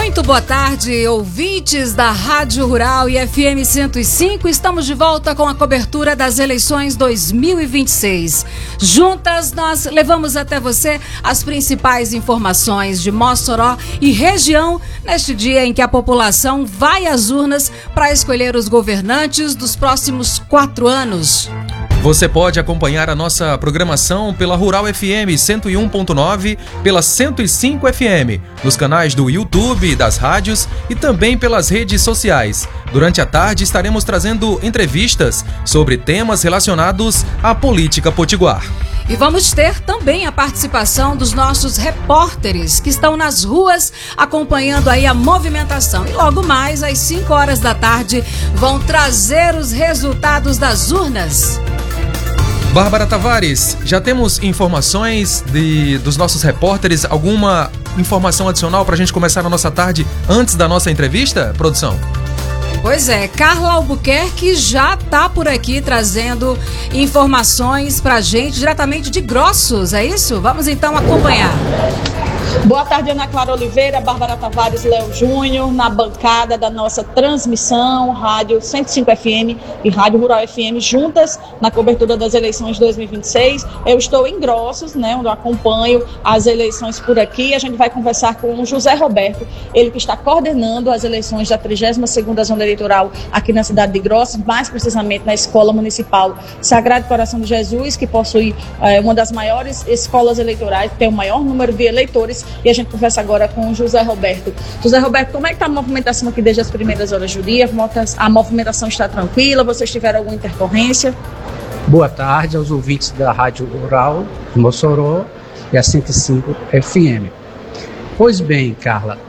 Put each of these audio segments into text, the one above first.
Muito boa tarde, ouvintes da Rádio Rural e FM 105. Estamos de volta com a cobertura das eleições 2026. Juntas, nós levamos até você as principais informações de Mossoró e região neste dia em que a população vai às urnas para escolher os governantes dos próximos 4 anos. Você pode acompanhar a nossa programação pela Rural FM 101.9, pela 105 FM, nos canais do YouTube, das rádios e também pelas redes sociais. Durante a tarde estaremos trazendo entrevistas sobre temas relacionados à política potiguar. E vamos ter também a participação dos nossos repórteres que estão nas ruas acompanhando aí a movimentação. E logo mais, às 5 horas da tarde, vão trazer os resultados das urnas. Bárbara Tavares, já temos informações dos nossos repórteres? Alguma informação adicional para a gente começar a nossa tarde antes da nossa entrevista, produção? Pois é, Carla Albuquerque já está por aqui trazendo informações para a gente diretamente de Grossos, é isso? Vamos então acompanhar. Boa tarde, Ana Clara Oliveira, Bárbara Tavares, Léo Júnior, na bancada da nossa transmissão, Rádio 105 FM e Rádio Rural FM, juntas na cobertura das eleições 2026. Eu estou em Grossos, onde eu acompanho as eleições por aqui. A gente vai conversar com o José Roberto, ele que está coordenando as eleições da 32ª Zona Eleitoral aqui na cidade de Grossos, mais precisamente na Escola Municipal Sagrado Coração de Jesus, que possui uma das maiores escolas eleitorais, que tem o maior número de eleitores. E a gente conversa agora com o José Roberto. José Roberto, como é que está a movimentação aqui desde as primeiras horas do dia? A movimentação está tranquila? Vocês tiveram alguma intercorrência? Boa tarde aos ouvintes da Rádio Rural de Mossoró e a 105 FM. Pois bem, Carla,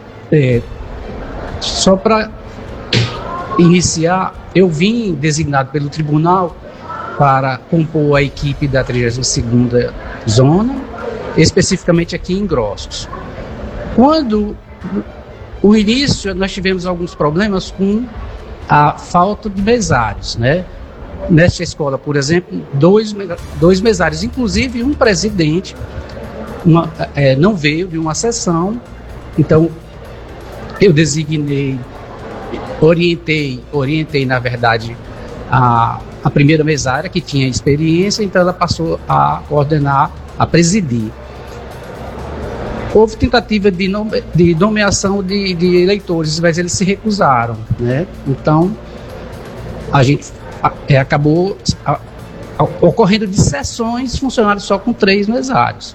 só para iniciar, eu vim designado pelo tribunal para compor a equipe da 32ª Zona, especificamente aqui em Grossos. Quando o início, nós tivemos alguns problemas com a falta de mesários, Nesta escola, por exemplo, dois mesários, inclusive um presidente, não veio de uma sessão. Então, eu designei, orientei, na verdade, a primeira mesária, que tinha experiência, então ela passou a coordenar, a presidir. Houve tentativa de nomeação de eleitores, mas eles se recusaram, Então, a gente acabou ocorrendo dissessões, funcionários só com 3 mesários.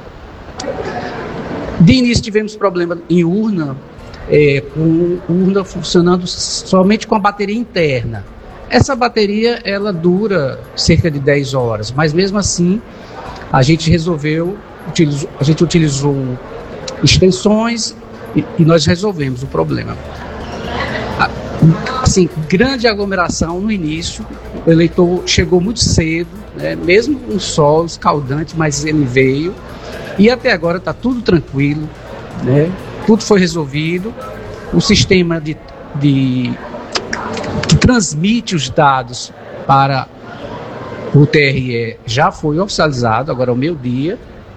De início tivemos problema em urna, com urna funcionando somente com a bateria interna. Essa bateria, ela dura cerca de 10 horas, mas mesmo assim, a gente utilizou extensões e nós resolvemos o problema. Assim, grande aglomeração no início, o eleitor chegou muito cedo, mesmo com sol escaldante, mas ele veio, e até agora está tudo tranquilo, tudo foi resolvido, o sistema que transmite os dados para o TRE já foi oficializado, agora é o meu dia,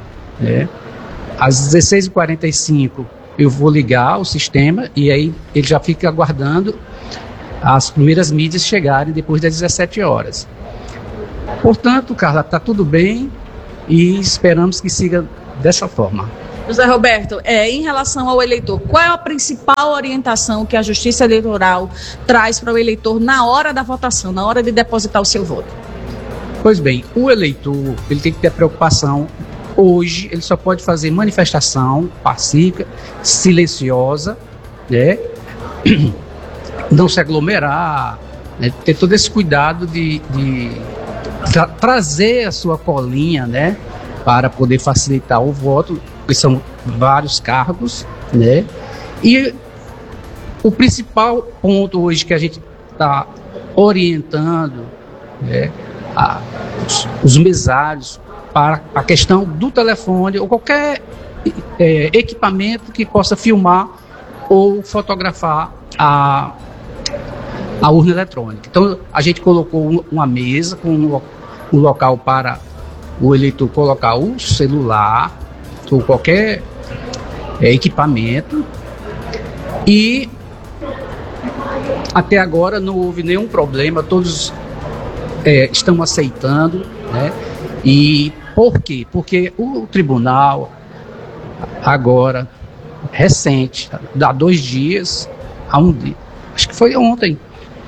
Às 16h45 eu vou ligar o sistema e aí ele já fica aguardando as primeiras mídias chegarem depois das 17 horas. Portanto, Carla, está tudo bem e esperamos que siga dessa forma. José Roberto, em relação ao eleitor, qual é a principal orientação que a Justiça Eleitoral traz para o eleitor na hora da votação, na hora de depositar o seu voto? Pois bem, o eleitor ele tem que ter preocupação. Hoje ele só pode fazer manifestação pacífica, silenciosa, não se aglomerar, ter todo esse cuidado de trazer a sua colinha, para poder facilitar o voto, que são vários cargos, E o principal ponto hoje que a gente está orientando, os mesários, para a questão do telefone ou qualquer equipamento que possa filmar ou fotografar a urna eletrônica. Então, a gente colocou uma mesa com um local para o eleitor colocar o celular ou qualquer equipamento E até agora não houve nenhum problema, todos estão aceitando, né? E por quê? Porque o tribunal, agora, recente, há 2 dias, acho que foi ontem,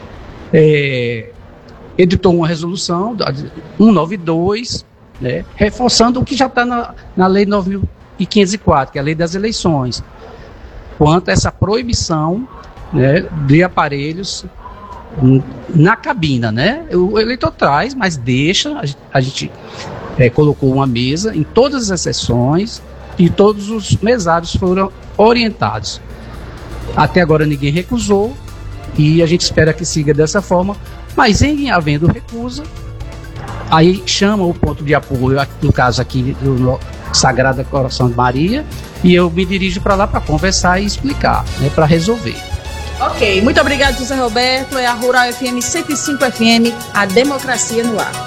editou uma resolução, 192, né, reforçando o que já está na Lei 9.504, que é a Lei das Eleições, quanto a essa proibição, né, de aparelhos na cabina, né? O eleitor traz, mas deixa, a gente colocou uma mesa em todas as sessões e todos os mesários foram orientados. Até agora ninguém recusou e a gente espera que siga dessa forma, mas em havendo recusa, aí chama o ponto de apoio, no caso aqui do Sagrado Coração de Maria, e eu me dirijo para lá para conversar e explicar, né, para resolver. Ok, muito obrigado, José Roberto. É a Rural FM 105 FM, a democracia no ar.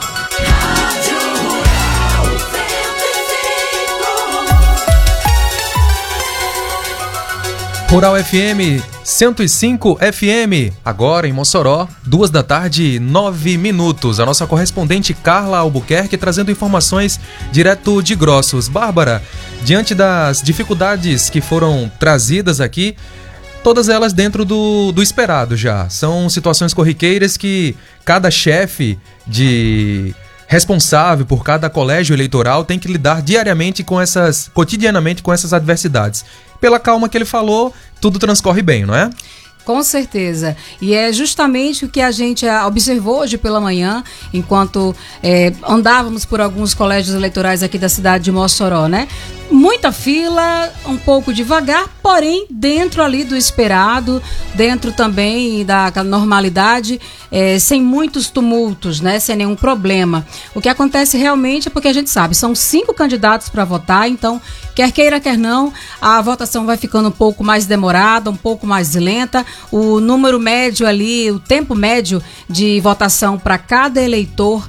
Rural FM 105 FM, agora em Mossoró, 14h09. A nossa correspondente Carla Albuquerque trazendo informações direto de Grossos. Bárbara, diante das dificuldades que foram trazidas aqui, todas elas dentro do esperado já. São situações corriqueiras que cada chefe responsável por cada colégio eleitoral tem que lidar cotidianamente com essas adversidades. Pela calma que ele falou, tudo transcorre bem, não é? Com certeza. E é justamente o que a gente observou hoje pela manhã, enquanto andávamos por alguns colégios eleitorais aqui da cidade de Mossoró, né? Muita fila, um pouco devagar, porém dentro ali do esperado, dentro também da normalidade, sem muitos tumultos, né? Sem nenhum problema. O que acontece realmente é porque a gente sabe, são 5 candidatos para votar, então, quer queira, quer não, a votação vai ficando um pouco mais demorada, um pouco mais lenta. O número médio ali, o tempo médio de votação para cada eleitor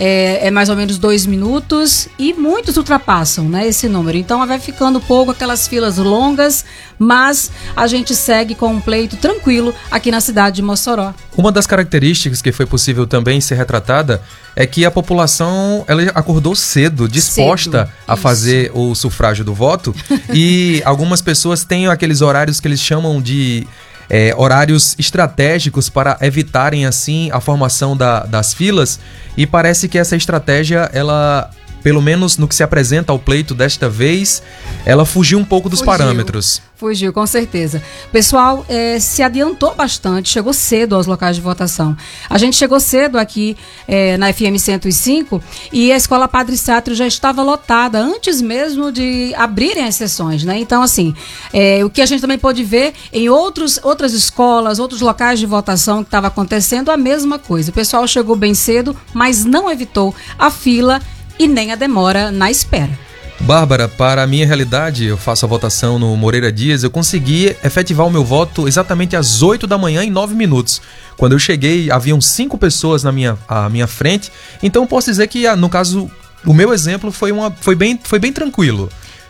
é mais ou menos 2 minutos e muitos ultrapassam, né, esse número. Então vai ficando pouco aquelas filas longas, mas a gente segue com um pleito tranquilo aqui na cidade de Mossoró. Uma das características que foi possível também ser retratada é que a população ela acordou cedo, disposta a fazer o sufrágio do voto e algumas pessoas têm aqueles horários que eles chamam de horários estratégicos para evitarem assim a formação das filas, e parece que essa estratégia, ela, pelo menos no que se apresenta ao pleito desta vez, ela fugiu um pouco dos parâmetros. Fugiu, com certeza. O pessoal se adiantou bastante, chegou cedo aos locais de votação. A gente chegou cedo aqui na FM 105 e a Escola Padre Sátrio já estava lotada antes mesmo de abrirem as sessões, né? Então, assim, o que a gente também pôde ver em outras escolas, outros locais de votação que estava acontecendo, a mesma coisa. O pessoal chegou bem cedo, mas não evitou a fila e nem a demora na espera. Bárbara, para a minha realidade, eu faço a votação no Moreira Dias, eu consegui efetivar o meu voto exatamente às 8 da manhã, em 9 minutos. Quando eu cheguei, haviam 5 pessoas à minha frente, então posso dizer que, no caso, o meu exemplo foi bem tranquilo.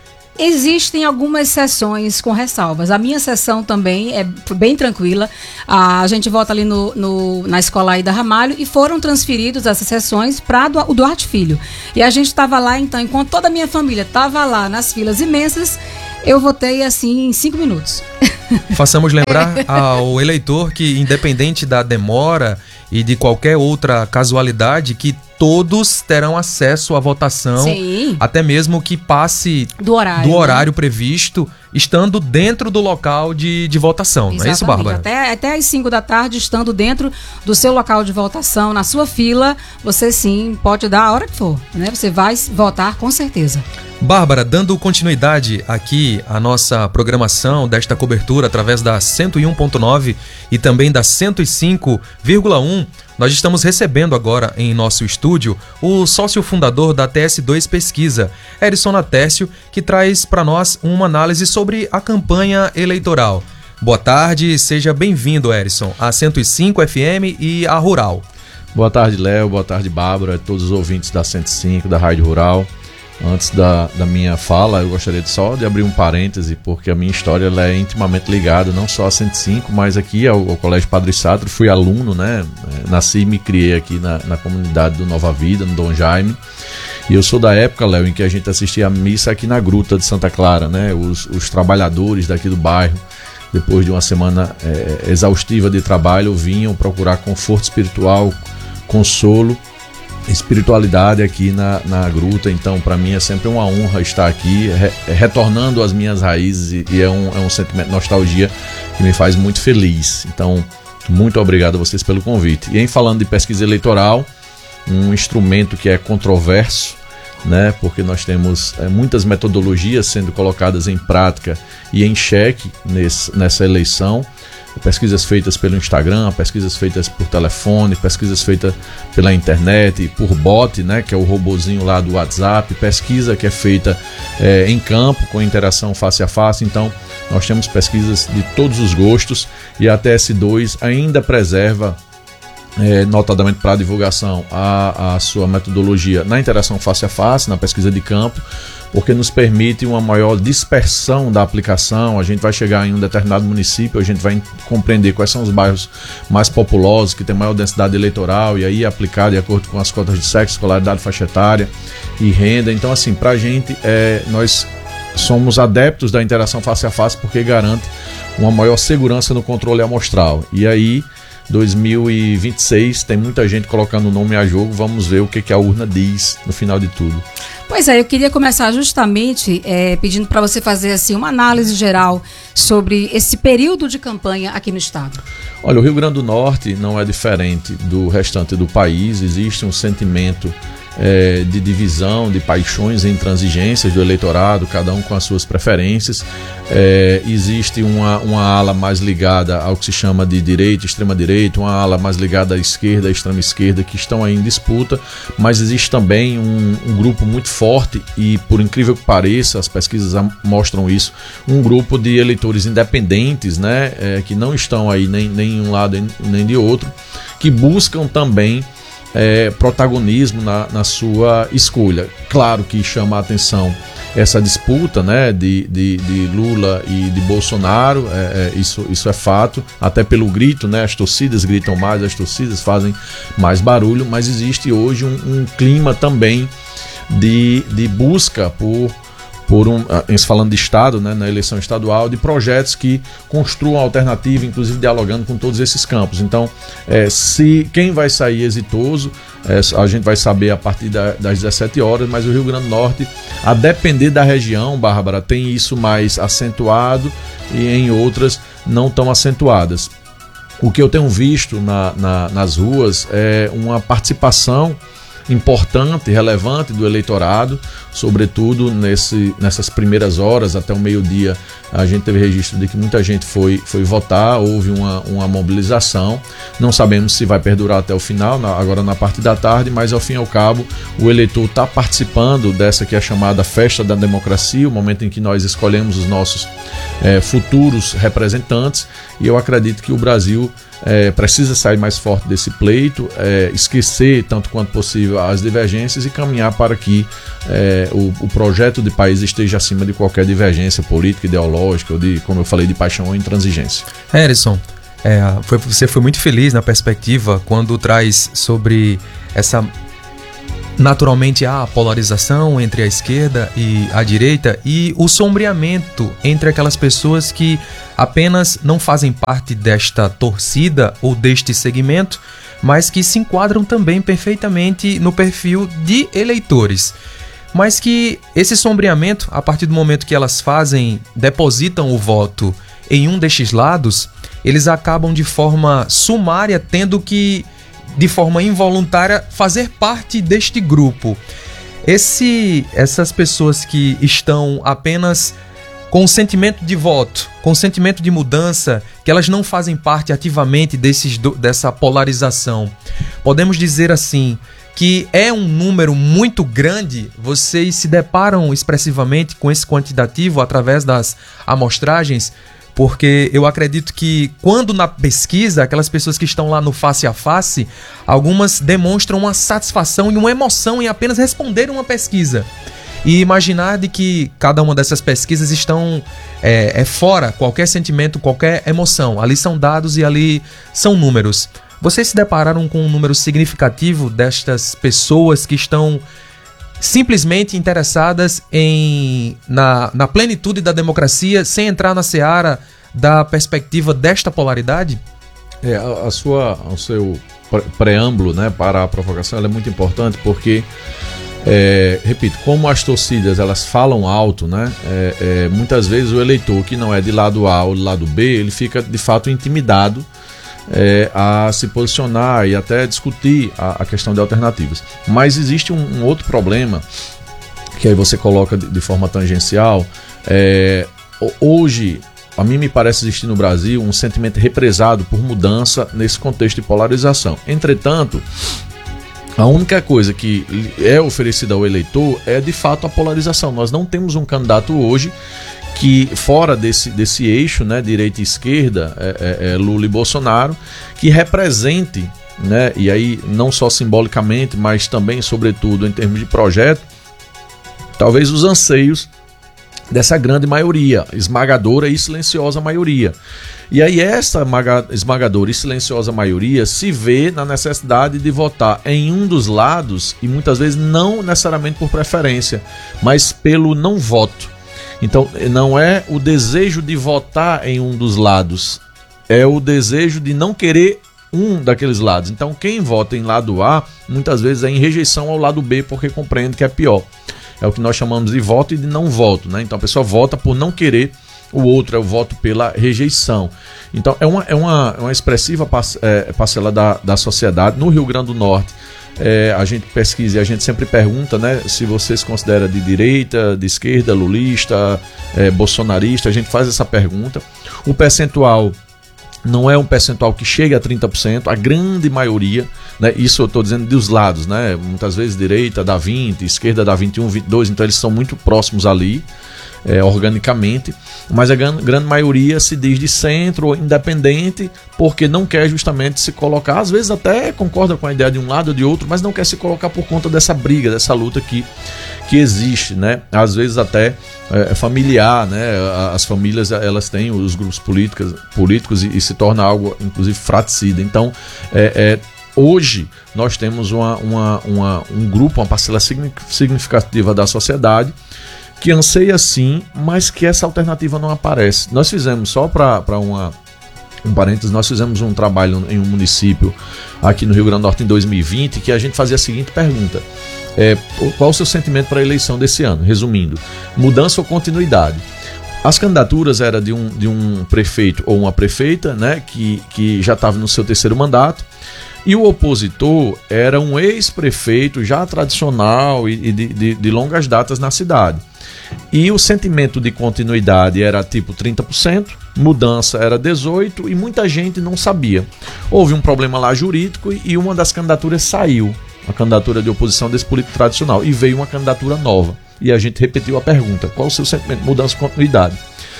Existem algumas sessões com ressalvas. A minha sessão também é bem tranquila. A gente vota ali na escola Aida Ramalho e foram transferidos essas sessões para o Duarte Filho. E a gente estava lá, então, enquanto toda a minha família estava lá nas filas imensas, eu votei assim em 5 minutos. Façamos lembrar ao eleitor que, independente da demora e de qualquer outra casualidade, que todos terão acesso à votação. Sim. Até mesmo que passe do horário previsto, estando dentro do local de votação. Exatamente. Não é isso, Bárbara? Até às 5 da tarde, estando dentro do seu local de votação, na sua fila, você sim pode dar a hora que for, né? Você vai votar com certeza. Bárbara, dando continuidade aqui à nossa programação desta cobertura através da 101.9 e também da 105,1, nós estamos recebendo agora em nosso estúdio o sócio fundador da TS2 Pesquisa, Erison Natércio, que traz para nós uma análise sobre a campanha eleitoral. Boa tarde, seja bem-vindo, Erison, à 105 FM e à Rural. Boa tarde, Léo, boa tarde, Bárbara, todos os ouvintes da 105, da Rádio Rural. Antes da minha fala, eu gostaria só de abrir um parêntese, porque a minha história ela é intimamente ligada não só a 105, mas aqui ao Colégio Padre Sátrio. Fui aluno, né? Nasci e me criei aqui na comunidade do Nova Vida, no Dom Jaime. E eu sou da época, Léo, em que a gente assistia a missa aqui na Gruta de Santa Clara, né? Os trabalhadores daqui do bairro, depois de uma semana exaustiva de trabalho, vinham procurar conforto espiritual, consolo, espiritualidade aqui na Gruta. Então, para mim é sempre uma honra estar aqui, retornando às minhas raízes, e é um sentimento de nostalgia que me faz muito feliz. Então, muito obrigado a vocês pelo convite. E em falando de pesquisa eleitoral, um instrumento que é controverso, né, porque nós temos muitas metodologias sendo colocadas em prática e em xeque nessa eleição. Pesquisas feitas pelo Instagram, pesquisas feitas por telefone, pesquisas feitas pela internet, por bot, né, que é o robozinho lá do WhatsApp, pesquisa que é feita em campo, com interação face a face. Então, nós temos pesquisas de todos os gostos, e a TS2 ainda preserva, notadamente para a divulgação, a sua metodologia na interação face a face, na pesquisa de campo, porque nos permite uma maior dispersão da aplicação. A gente vai chegar em um determinado município, a gente vai compreender quais são os bairros mais populosos, que tem maior densidade eleitoral, e aí aplicar de acordo com as cotas de sexo, escolaridade, faixa etária e renda. Então, assim, para a gente, nós somos adeptos da interação face a face, porque garante uma maior segurança no controle amostral. E aí, 2026, tem muita gente colocando o nome a jogo. Vamos ver o que a urna diz no final de tudo. Pois é, eu queria começar justamente pedindo para você fazer assim, uma análise geral sobre esse período de campanha aqui no estado. Olha, o Rio Grande do Norte não é diferente do restante do país. Existe um sentimento de divisão, de paixões e intransigências do eleitorado, cada um com as suas preferências. Existe uma ala mais ligada ao que se chama de direita, extrema-direita, uma ala mais ligada à esquerda, à extrema-esquerda, que estão aí em disputa, mas existe também um grupo muito forte, e por incrível que pareça, as pesquisas mostram isso, um grupo de eleitores independentes, né, que não estão aí nem de um lado nem de outro, que buscam também protagonismo na sua escolha. Claro que chama a atenção essa disputa, né, de Lula e de Bolsonaro, isso é fato, até pelo grito, né, as torcidas gritam mais, as torcidas fazem mais barulho, mas existe hoje um clima também de busca falando de Estado, né, na eleição estadual, de projetos que construam alternativa, inclusive dialogando com todos esses campos. Então, se quem vai sair exitoso, a gente vai saber a partir das 17 horas, mas o Rio Grande do Norte, a depender da região, Bárbara, tem isso mais acentuado e em outras não tão acentuadas. O que eu tenho visto nas ruas é uma participação importante, relevante do eleitorado, sobretudo nessas primeiras horas, até o meio-dia. A gente teve registro de que muita gente foi votar, houve uma mobilização. Não sabemos se vai perdurar até o final, agora na parte da tarde, mas ao fim e ao cabo o eleitor está participando dessa que é a chamada festa da democracia, o momento em que nós escolhemos os nossos futuros representantes, e eu acredito que o Brasil precisa sair mais forte desse pleito, esquecer tanto quanto possível as divergências e caminhar para que o projeto de país esteja acima de qualquer divergência política, ideológica ou como eu falei, de paixão ou intransigência. Harrison, você foi muito feliz na perspectiva quando traz sobre essa, naturalmente, a polarização entre a esquerda e a direita e o sombreamento entre aquelas pessoas que apenas não fazem parte desta torcida ou deste segmento, mas que se enquadram também perfeitamente no perfil de eleitores. Mas que esse sombreamento, a partir do momento que elas depositam o voto em um destes lados, eles acabam de forma sumária tendo que, de forma involuntária, fazer parte deste grupo. Essas pessoas que estão apenas com o sentimento de voto, com o sentimento de mudança, que elas não fazem parte ativamente dessa polarização, podemos dizer assim, que é um número muito grande. Vocês se deparam expressivamente com esse quantitativo através das amostragens? Porque eu acredito que quando na pesquisa, aquelas pessoas que estão lá no face a face, algumas demonstram uma satisfação e uma emoção em apenas responder uma pesquisa. e imaginar de que cada uma dessas pesquisas estão fora qualquer sentimento, qualquer emoção. Ali são dados e ali são números. Vocês se depararam com um número significativo destas pessoas que estão simplesmente interessadas na plenitude da democracia, sem entrar na seara da perspectiva desta polaridade? O seu preâmbulo, né, para a provocação ela é muito importante, porque repito, como as torcidas elas falam alto, né, muitas vezes o eleitor que não é de lado A ou de lado B, ele fica de fato intimidado a se posicionar e até discutir a questão de alternativas. Mas existe um outro problema que aí você coloca de forma tangencial. Hoje, a mim me parece existir no Brasil um sentimento represado por mudança nesse contexto de polarização. Entretanto, a única coisa que é oferecida ao eleitor é de fato a polarização. Nós não temos um candidato hoje que, fora desse eixo, né, direita e esquerda, Lula e Bolsonaro, que represente, né, e aí não só simbolicamente, mas também, sobretudo, em termos de projeto, talvez os anseios dessa grande maioria, esmagadora e silenciosa maioria. E aí essa esmagadora e silenciosa maioria se vê na necessidade de votar em um dos lados, e muitas vezes não necessariamente por preferência, mas pelo não voto. Então, não é o desejo de votar em um dos lados, é o desejo de não querer um daqueles lados. Então, quem vota em lado A, muitas vezes é em rejeição ao lado B, porque compreende que é pior. É o que nós chamamos de voto e de não voto, né? Então, a pessoa vota por não querer o outro, é o voto pela rejeição. Então, é uma expressiva parcela da sociedade. No Rio Grande do Norte, a gente pesquisa e a gente sempre pergunta, né, se você se considera de direita, de esquerda, lulista, bolsonarista. A gente faz essa pergunta. O percentual não é um percentual que chega a 30%, a grande maioria, né, isso eu estou dizendo dos lados, né, muitas vezes direita dá 20%, esquerda dá 21%, 22%, então eles são muito próximos ali, organicamente, mas a grande maioria se diz de centro ou independente, porque não quer justamente se colocar, às vezes até concorda com a ideia de um lado ou de outro, mas não quer se colocar por conta dessa briga, dessa luta que existe, né? Às vezes até familiar, né? As famílias elas têm os grupos políticos e se torna algo inclusive fratricida. Então hoje nós temos um grupo, uma parcela significativa da sociedade que anseia sim, mas que essa alternativa não aparece. Nós fizemos, só para um parênteses, nós fizemos um trabalho em um município aqui no Rio Grande do Norte em 2020, que a gente fazia a seguinte pergunta: qual o seu sentimento para a eleição desse ano? Resumindo, mudança ou continuidade? As candidaturas eram de um prefeito ou uma prefeita, né, que já estava no seu terceiro mandato, e o opositor era um ex-prefeito já tradicional e de longas datas na cidade. E o sentimento de continuidade era tipo 30%, mudança era 18% e muita gente não sabia. Houve um problema lá jurídico e uma das candidaturas saiu, a candidatura de oposição desse político tradicional, e veio uma candidatura nova. E a gente repetiu a pergunta: qual o seu sentimento de mudança ou continuidade?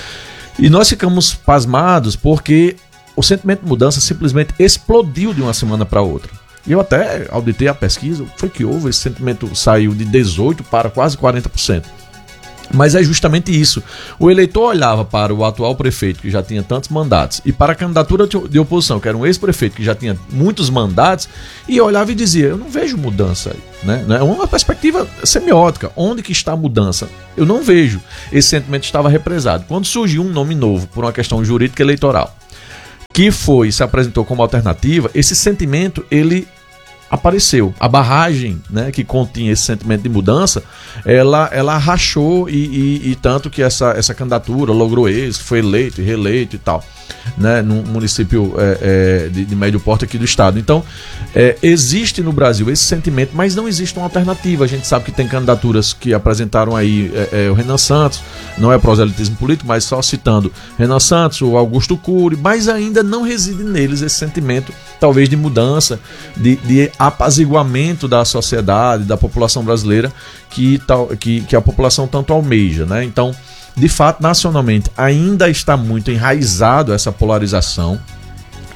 E nós ficamos pasmados porque o sentimento de mudança simplesmente explodiu de uma semana para outra. E eu até auditei a pesquisa, foi que houve, esse sentimento saiu de 18% para quase 40%. Mas é justamente isso. O eleitor olhava para o atual prefeito, que já tinha tantos mandatos, e para a candidatura de oposição, que era um ex-prefeito que já tinha muitos mandatos, e olhava e dizia: eu não vejo mudança aí, né? É uma perspectiva semiótica. Onde que está a mudança? Eu não vejo. Esse sentimento estava represado. Quando surgiu um nome novo, por uma questão jurídica eleitoral, que se apresentou como alternativa, esse sentimento, ele apareceu. A barragem, né, que continha esse sentimento de mudança, ela rachou e tanto que essa candidatura logrou êxito, foi eleito e reeleito e tal, né, num município de médio porte aqui do estado. Então, existe no Brasil esse sentimento, mas não existe uma alternativa. A gente sabe que tem candidaturas que apresentaram aí o Renan Santos, não é proselitismo político, mas só citando Renan Santos, o Augusto Cury, mas ainda não reside neles esse sentimento, talvez de mudança, de apaziguamento da sociedade, da população brasileira, que a população tanto almeja, né? Então, de fato, nacionalmente ainda está muito enraizado essa polarização.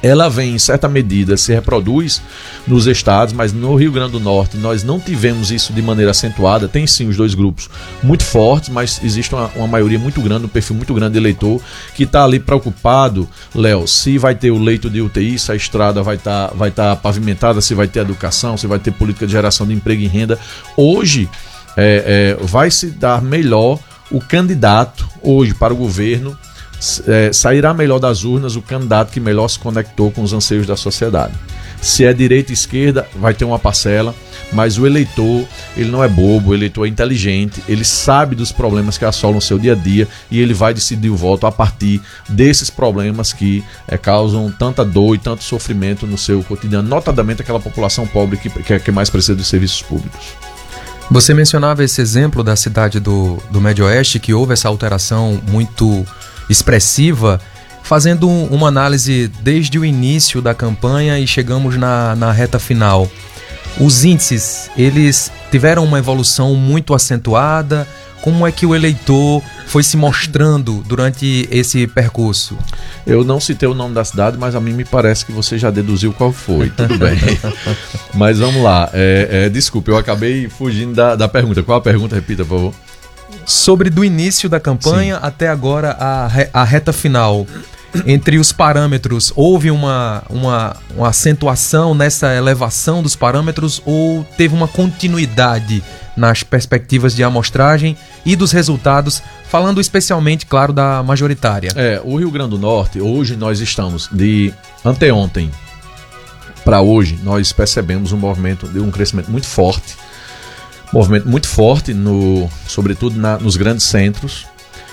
ela vem, em certa medida, se reproduz nos estados, mas no Rio Grande do Norte nós não tivemos isso de maneira acentuada. Tem sim os dois grupos muito fortes, mas existe uma maioria muito grande, um perfil muito grande de eleitor que está ali preocupado, Léo, se vai ter o leito de UTI, se a estrada vai tá pavimentada, se vai ter educação, se vai ter política de geração de emprego e renda. Hoje vai se dar melhor o candidato hoje para o governo. Sairá melhor das urnas o candidato que melhor se conectou com os anseios da sociedade. Se é direita e esquerda, vai ter uma parcela, mas o eleitor, ele não é bobo, o eleitor é inteligente, ele sabe dos problemas que assolam o seu dia a dia e ele vai decidir o voto a partir desses problemas que causam tanta dor e tanto sofrimento no seu cotidiano, notadamente aquela população pobre que mais precisa dos serviços públicos. Você mencionava esse exemplo da cidade do Médio Oeste, que houve essa alteração muito expressiva, fazendo uma análise desde o início da campanha e chegamos na reta final. Os índices, eles tiveram uma evolução muito acentuada? Como é que o eleitor foi se mostrando durante esse percurso? Eu não citei o nome da cidade, mas a mim me parece que você já deduziu qual foi. Tudo bem. Mas vamos lá. Desculpe, eu acabei fugindo da pergunta. Qual a pergunta? Repita, por favor. Sobre do início da campanha Sim. até agora a reta final, entre os parâmetros, houve uma acentuação nessa elevação dos parâmetros ou teve uma continuidade nas perspectivas de amostragem e dos resultados, falando especialmente, claro, da majoritária? O Rio Grande do Norte, hoje nós estamos de anteontem para hoje, nós percebemos um movimento de um crescimento muito forte. Movimento muito forte, sobretudo nos grandes centros.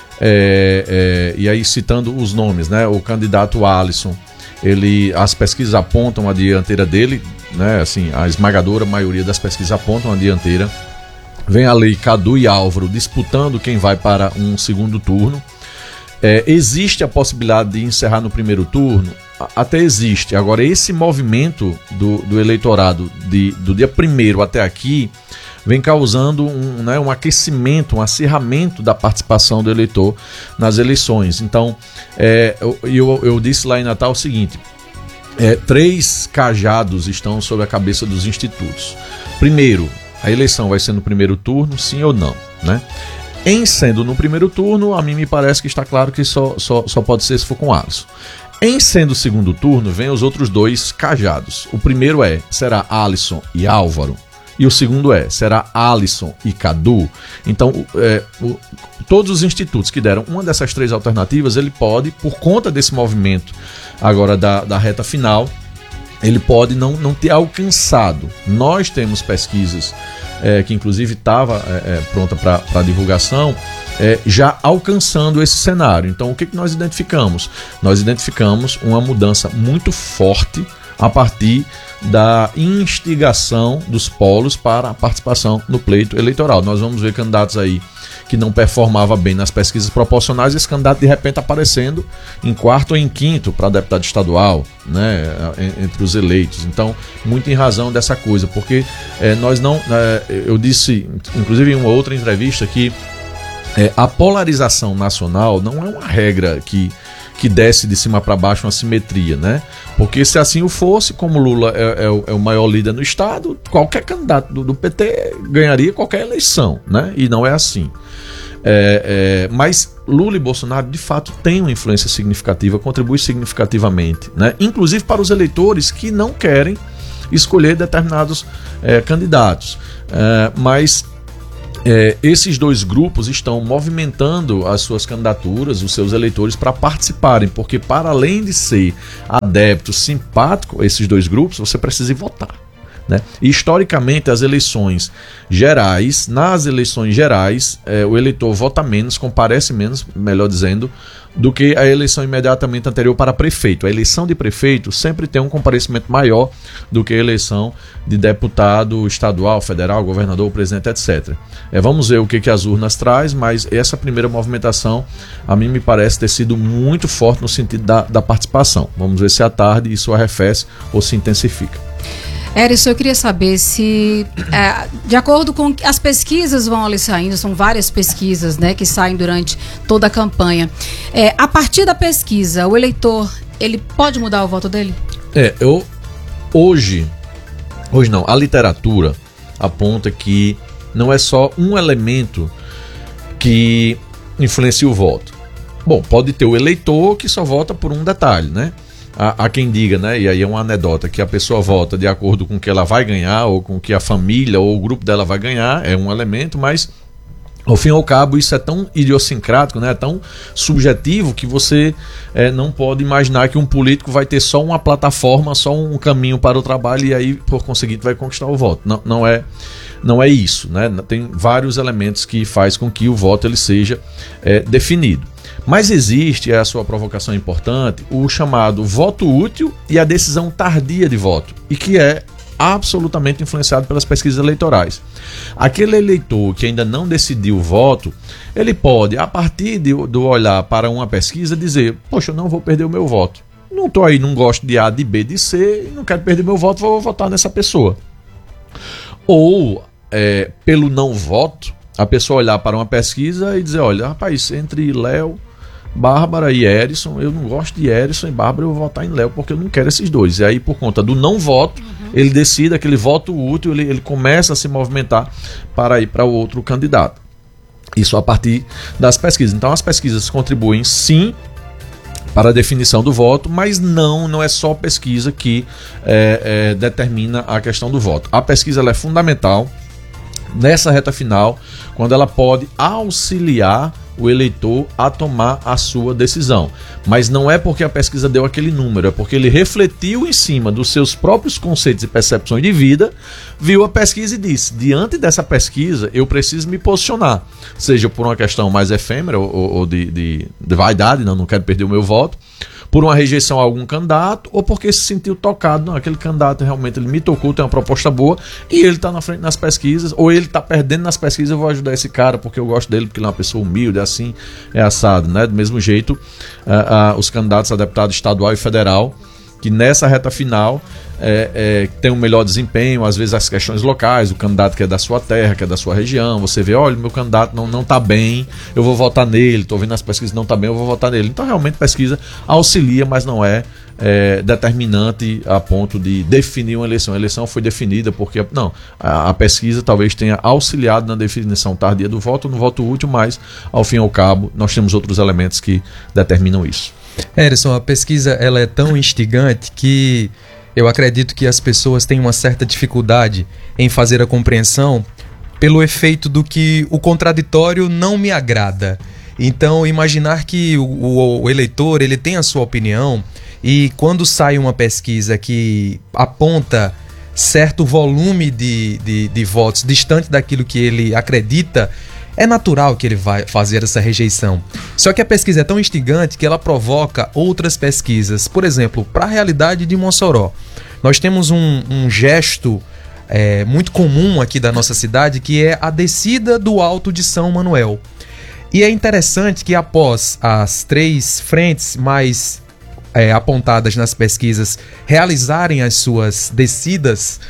E aí, citando os nomes, né? O candidato Alisson, as pesquisas apontam a dianteira dele, né? Assim, a esmagadora maioria das pesquisas apontam a dianteira. Vem ali Cadu e Álvaro disputando quem vai para um segundo turno. Existe a possibilidade de encerrar no primeiro turno? Até existe. Agora, esse movimento do eleitorado do dia 1º até aqui vem causando um aquecimento, um acirramento da participação do eleitor nas eleições. Então, eu disse lá em Natal o seguinte: 3 cajados estão sobre a cabeça dos institutos. Primeiro, a eleição vai ser no primeiro turno, sim ou não, né? Em sendo no primeiro turno, a mim me parece que está claro que só pode ser se for com Alisson. Em sendo o segundo turno, vem os outros 2 cajados. O primeiro será Alisson e Álvaro. E o segundo será Alisson e Cadu. Então, todos os institutos que deram uma dessas 3 alternativas, ele pode, por conta desse movimento agora da reta final, ele pode não ter alcançado. Nós temos pesquisas que inclusive estava pronta para divulgação, já alcançando esse cenário. Então, o que nós identificamos? Nós identificamos uma mudança muito forte a partir da instigação dos polos para a participação no pleito eleitoral. Nós vamos ver candidatos aí que não performava bem nas pesquisas proporcionais, esse candidato de repente aparecendo em 4º ou em 5º para deputado estadual, né, entre os eleitos. Então, muito em razão dessa coisa, porque nós não... eu disse, inclusive em uma outra entrevista, que a polarização nacional não é uma regra que desce de cima para baixo uma simetria, né? Porque se assim o fosse, como Lula é o maior líder no estado, qualquer candidato do PT ganharia qualquer eleição, né? E não é assim. Mas Lula e Bolsonaro de fato têm uma influência significativa, contribuem significativamente, né? Inclusive para os eleitores que não querem escolher determinados candidatos. Mas esses 2 grupos estão movimentando as suas candidaturas, os seus eleitores, para participarem, porque para além de ser adepto, simpático a esses 2 grupos, você precisa ir votar, né? E, historicamente, nas eleições gerais, o eleitor vota menos, comparece menos, melhor dizendo, do que a eleição imediatamente anterior para prefeito. A eleição de prefeito sempre tem um comparecimento maior do que a eleição de deputado estadual, federal, governador, presidente, etc. Vamos ver o que as urnas traz, mas essa primeira movimentação a mim me parece ter sido muito forte no sentido da participação. Vamos ver se à tarde isso arrefece ou se intensifica. Erison, eu queria saber se, de acordo com as pesquisas vão ali saindo, são várias pesquisas, né, que saem durante toda a campanha. A partir da pesquisa, o eleitor, ele pode mudar o voto dele? Hoje não, a literatura aponta que não é só um elemento que influencia o voto. Bom, pode ter o eleitor que só vota por um detalhe, né? Há quem diga, né, e aí é uma anedota, que a pessoa vota de acordo com o que ela vai ganhar, ou com o que a família ou o grupo dela vai ganhar, é um elemento, mas ao fim e ao cabo isso é tão idiosincrático, né, é tão subjetivo, que você não pode imaginar que um político vai ter só uma plataforma, só um caminho para o trabalho e aí, por conseguinte, vai conquistar o voto. Não é isso, né? Tem vários elementos que faz com que o voto ele seja definido. Mas existe, a sua provocação importante, o chamado voto útil e a decisão tardia de voto, e que é absolutamente influenciado pelas pesquisas eleitorais. Aquele eleitor que ainda não decidiu o voto, ele pode, a partir do olhar para uma pesquisa, dizer: poxa, eu não vou perder o meu voto. Não estou aí, não gosto de A, de B, de C, não quero perder meu voto, vou votar nessa pessoa. Ou, pelo não voto, a pessoa olhar para uma pesquisa e dizer: olha, rapaz, entre Léo, Bárbara e Erison, eu não gosto de Erison e Bárbara, eu vou votar em Léo porque eu não quero esses dois. E aí, por conta do não voto, ele decide aquele voto útil, ele começa a se movimentar para ir para o outro candidato. Isso a partir das pesquisas. Então as pesquisas contribuem sim para a definição do voto, mas não é só pesquisa que determina a questão do voto. A pesquisa ela é fundamental nessa reta final, quando ela pode auxiliar o eleitor a tomar a sua decisão. Mas não é porque a pesquisa deu aquele número, é porque ele refletiu em cima dos seus próprios conceitos e percepções de vida, viu a pesquisa e disse: diante dessa pesquisa eu preciso me posicionar, seja por uma questão mais efêmera ou de vaidade, não quero perder o meu voto, por uma rejeição a algum candidato, ou porque se sentiu tocado, não, aquele candidato realmente ele me tocou, tem uma proposta boa, e ele está na frente nas pesquisas, ou ele está perdendo nas pesquisas, eu vou ajudar esse cara porque eu gosto dele, porque ele é uma pessoa humilde, assim, é assado, né? Do mesmo jeito, os candidatos a deputado estadual e federal, que nessa reta final tem um melhor desempenho, às vezes as questões locais, o candidato que é da sua terra, que é da sua região, você vê: olha, meu candidato não está bem, eu vou votar nele, estou vendo as pesquisas, não está bem, eu vou votar nele. Então realmente pesquisa auxilia, mas não é determinante a ponto de definir uma eleição. A eleição foi definida porque a pesquisa talvez tenha auxiliado na definição tardia do voto, no voto útil, mas ao fim e ao cabo nós temos outros elementos que determinam isso. Erison, a pesquisa ela é tão instigante que eu acredito que as pessoas têm uma certa dificuldade em fazer a compreensão pelo efeito do que o contraditório não me agrada. Então, imaginar que o eleitor ele tem a sua opinião, e quando sai uma pesquisa que aponta certo volume de votos distante daquilo que ele acredita, é natural que ele vai fazer essa rejeição. Só que a pesquisa é tão instigante que ela provoca outras pesquisas. Por exemplo, para a realidade de Mossoró, nós temos um gesto muito comum aqui da nossa cidade, que é a descida do Alto de São Manuel. E é interessante que após as 3 frentes mais apontadas nas pesquisas realizarem as suas descidas,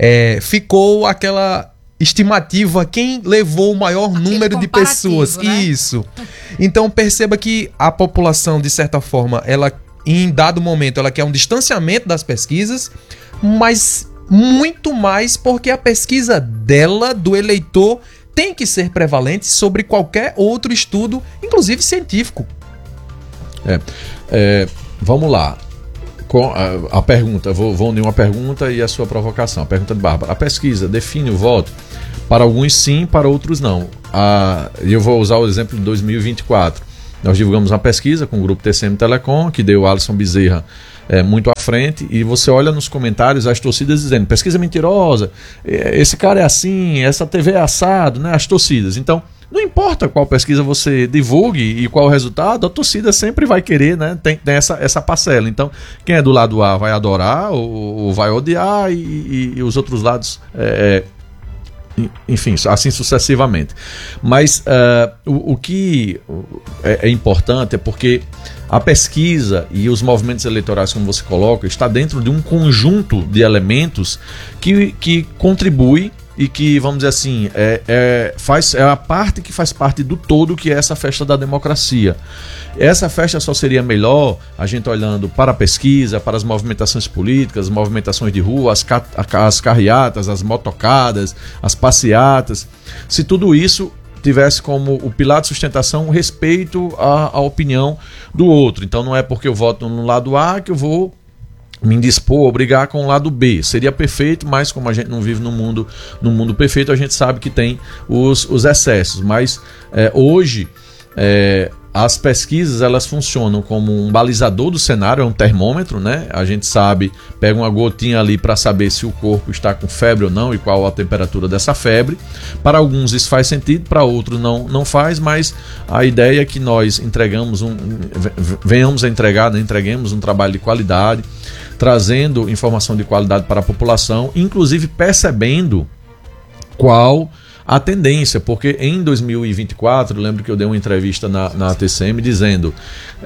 ficou aquela estimativa quem levou o maior número de pessoas. Né? Isso. Então perceba que a população, de certa forma, ela em dado momento ela quer um distanciamento das pesquisas, mas muito mais porque a pesquisa dela, do eleitor, tem que ser prevalente sobre qualquer outro estudo, inclusive científico. Vamos lá. Com a pergunta, vou unir uma pergunta e a sua provocação. A pergunta de Bárbara: a pesquisa define o voto? Para alguns sim, para outros não. Eu vou usar o exemplo de 2024. Nós divulgamos uma pesquisa com o grupo TCM Telecom, que deu o Alisson Bezerra muito à frente, e você olha nos comentários as torcidas dizendo: pesquisa mentirosa, esse cara é assim, essa TV é assado, né? As torcidas. Então, não importa qual pesquisa você divulgue e qual o resultado, a torcida sempre vai querer, né? Tem essa parcela. Então, quem é do lado A vai adorar ou vai odiar, e os outros lados enfim, assim sucessivamente. Mas o que é importante é porque a pesquisa e os movimentos eleitorais, como você coloca, está dentro de um conjunto de elementos que contribui e que, vamos dizer assim, é a parte que faz parte do todo, que é essa festa da democracia. Essa festa só seria melhor a gente olhando para a pesquisa, para as movimentações políticas, as movimentações de rua, as carreatas, as motocadas, as passeatas, se tudo isso tivesse como o pilar de sustentação o respeito à opinião do outro. Então não é porque eu voto no lado A que eu vou me indispor, obrigar com o lado B. Seria perfeito, mas como a gente não vive num mundo perfeito, a gente sabe que tem os excessos. Mas hoje as pesquisas, elas funcionam como um balizador do cenário, é um termômetro, né? A gente sabe, pega uma gotinha ali para saber se o corpo está com febre ou não e qual a temperatura dessa febre. Para alguns isso faz sentido, para outros não faz, mas a ideia é que nós venhamos a entregar, né? Entreguemos um trabalho de qualidade, trazendo informação de qualidade para a população, inclusive percebendo qual a tendência, porque em 2024, eu lembro que eu dei uma entrevista na TCM dizendo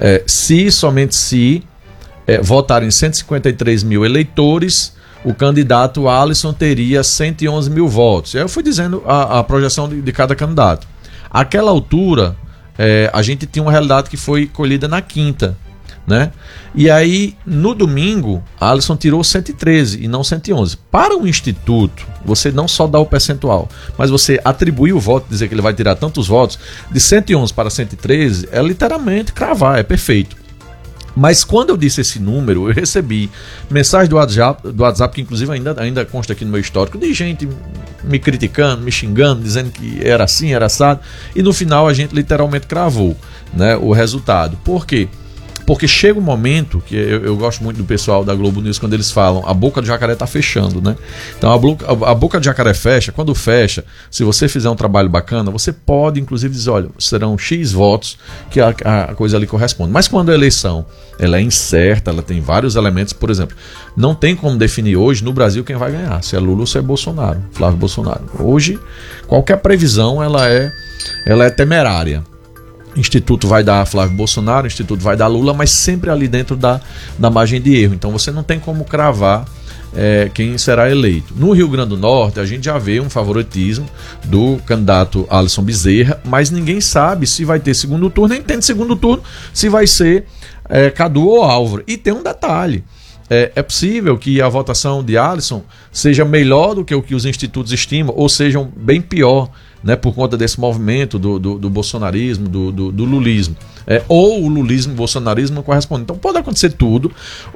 somente se votarem 153 mil eleitores, o candidato Alisson teria 111 mil votos. E aí eu fui dizendo a projeção de cada candidato. Àquela altura, a gente tinha uma realidade que foi colhida na quinta, né? E aí, no domingo, Alisson tirou 113 e não 111. Para o Instituto, você não só dá o percentual, mas você atribuir o voto, dizer que ele vai tirar tantos votos, de 111 para 113, é literalmente cravar, é perfeito. Mas quando eu disse esse número, eu recebi mensagem do WhatsApp, que inclusive ainda consta aqui no meu histórico, de gente me criticando, me xingando, dizendo que era assim, era assado, e no final a gente literalmente cravou, né, o resultado. Por quê? Porque chega um momento, que eu gosto muito do pessoal da Globo News, quando eles falam, a boca do jacaré está fechando, né? Então a boca do jacaré fecha, quando fecha, se você fizer um trabalho bacana, você pode inclusive dizer, olha, serão X votos que a coisa ali corresponde. Mas quando a eleição ela é incerta, ela tem vários elementos, por exemplo, não tem como definir hoje no Brasil quem vai ganhar, se é Lula ou se é Bolsonaro, Flávio Bolsonaro. Hoje, qualquer previsão ela é temerária. Instituto vai dar Flávio Bolsonaro, Instituto vai dar Lula, mas sempre ali dentro da margem de erro. Então você não tem como cravar quem será eleito. No Rio Grande do Norte, a gente já vê um favoritismo do candidato Alisson Bezerra, mas ninguém sabe se vai ter segundo turno, nem tem segundo turno, se vai ser Cadu ou Álvaro. E tem um detalhe. É possível que a votação de Alisson seja melhor do que o que os institutos estimam, ou sejam bem pior, né, por conta desse movimento do bolsonarismo, do lulismo. Ou o lulismo e o bolsonarismo não correspondem. Então pode acontecer tudo.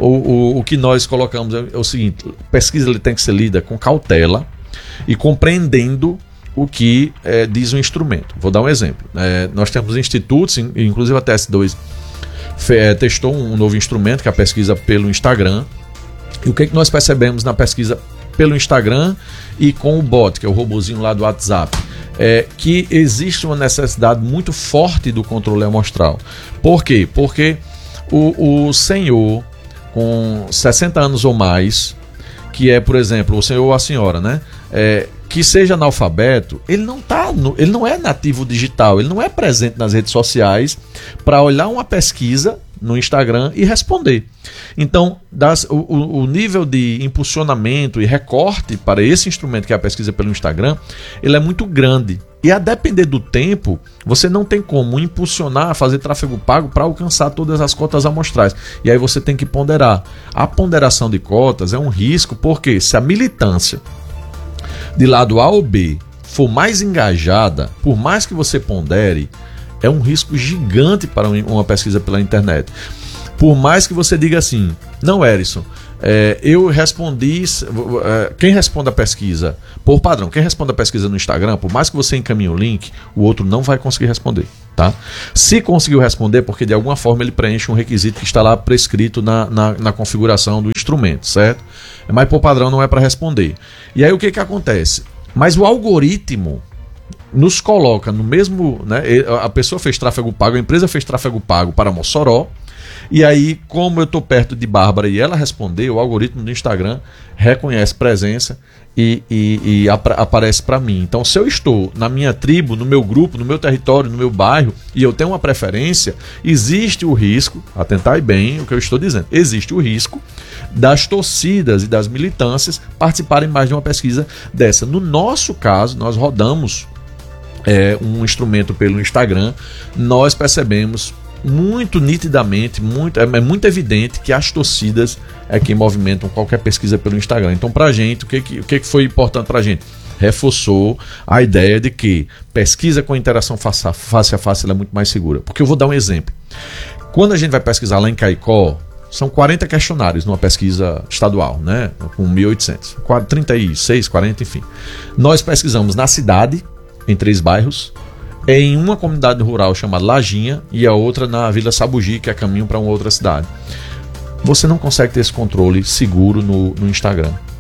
O que nós colocamos é o seguinte: a pesquisa ele tem que ser lida com cautela e compreendendo o que diz o instrumento. Vou dar um exemplo. Nós temos institutos, inclusive a TS2 testou um novo instrumento, que é a pesquisa pelo Instagram. E o que nós percebemos na pesquisa pelo Instagram e com o bot, que é o robozinho lá do WhatsApp? Que existe uma necessidade muito forte do controle amostral. Por quê? Porque o senhor com 60 anos ou mais, que é, por exemplo, o senhor ou a senhora, né? Que seja analfabeto, ele não é nativo digital, ele não é presente nas redes sociais para olhar uma pesquisa no Instagram e responder. Então, o nível de impulsionamento e recorte para esse instrumento que é a pesquisa pelo Instagram, ele é muito grande. E a depender do tempo, você não tem como impulsionar, fazer tráfego pago para alcançar todas as cotas amostrais. E aí você tem que ponderar. A ponderação de cotas é um risco, porque se a militância de lado A ou B for mais engajada, por mais que você pondere, é um risco gigante para uma pesquisa pela internet. Por mais que você diga assim, não, Erison, eu respondi, quem responde a pesquisa, por padrão, quem responde a pesquisa no Instagram, por mais que você encaminhe o link, o outro não vai conseguir responder, tá? Se conseguiu responder, porque de alguma forma ele preenche um requisito que está lá prescrito na configuração do instrumento, certo? Mas por padrão não é para responder. E aí o que acontece? Mas o algoritmo nos coloca no mesmo, né? A pessoa fez tráfego pago, a empresa fez tráfego pago para Mossoró, E aí, como eu estou perto de Bárbara e ela respondeu, o algoritmo do Instagram reconhece presença e aparece para mim. Então, se eu estou na minha tribo, no meu grupo, no meu território, no meu bairro, e eu tenho uma preferência, existe o risco, atentai bem o que eu estou dizendo, existe o risco das torcidas e das militâncias participarem mais de uma pesquisa dessa. No nosso caso, nós rodamos um instrumento pelo Instagram, nós percebemos muito nitidamente, é muito evidente que as torcidas é quem movimentam qualquer pesquisa pelo Instagram. Então, pra gente, o que foi importante pra gente? Reforçou a ideia de que pesquisa com interação face a face ela é muito mais segura. Porque eu vou dar um exemplo. Quando a gente vai pesquisar lá em Caicó, são 40 questionários numa pesquisa estadual, né? Com 1.800, 36, 40, enfim. Nós pesquisamos na cidade, em 3 bairros, em uma comunidade rural chamada Lajinha e a outra na Vila Sabugi, que é caminho para uma outra cidade. Você não consegue ter esse controle seguro no Instagram.